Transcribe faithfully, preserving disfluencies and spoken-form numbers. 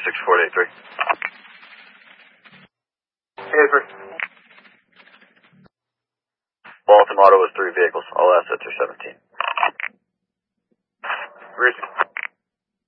six four eight three. eight three. Baltimore was three vehicles. All assets are seventeen. Reaching.